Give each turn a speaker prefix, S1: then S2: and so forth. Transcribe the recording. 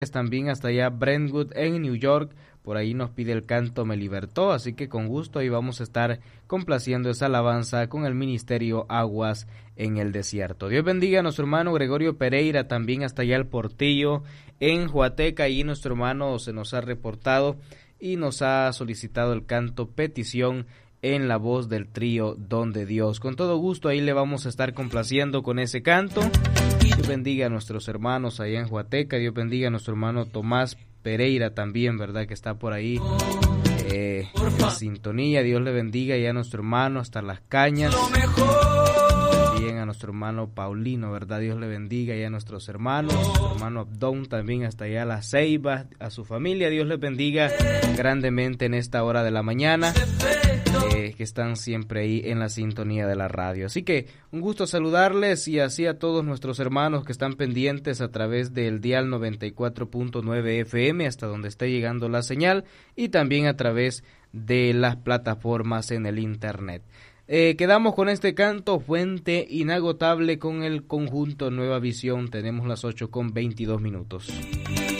S1: También hasta allá Brentwood en New York, por ahí nos pide el canto Me Libertó, así que con gusto ahí vamos a estar complaciendo esa alabanza con el ministerio Aguas en el Desierto. Dios bendiga a nuestro hermano Gregorio Pereira, también hasta allá el Portillo en Huateca, ahí nuestro hermano se nos ha reportado y nos ha solicitado el canto Petición en la voz del trío Don de Dios. Con todo gusto ahí le vamos a estar complaciendo con ese canto. Dios bendiga a nuestros hermanos allá en Huateca, Dios bendiga a nuestro hermano Tomás Pereira también, ¿verdad? Que está por ahí en sintonía. Dios le bendiga ya a nuestro hermano hasta Las Cañas. También a nuestro hermano Paulino, ¿verdad? Dios le bendiga ya a nuestros hermanos, hermano Abdón también hasta allá La Ceiba, a su familia. Dios les bendiga grandemente en esta hora de la mañana. Que están siempre ahí en la sintonía de la radio. Así que un gusto saludarles y así a todos nuestros hermanos que están pendientes a través del dial 94.9 FM hasta donde esté llegando la señal y también a través de las plataformas en el internet. Quedamos con este canto Fuente Inagotable con el conjunto Nueva Visión. Tenemos las 8:22.